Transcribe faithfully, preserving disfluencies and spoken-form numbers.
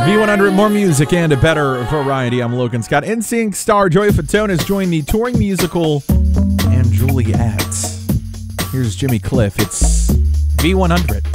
V one hundred, more music and a better variety. I'm Logan Scott. N Sync star Joey Fatone has joined the touring musical and Juliet. Here's Jimmy Cliff. It's V one hundred.